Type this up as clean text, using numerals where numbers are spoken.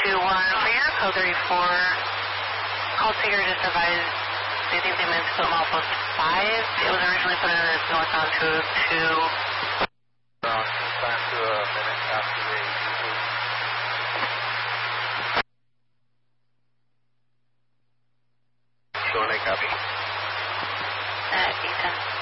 for your code 34, call Seeger just advised they think they meant to put Milepost 5. It was originally put in as northbound 202. Time to a minute after the Showing a copy. At 810.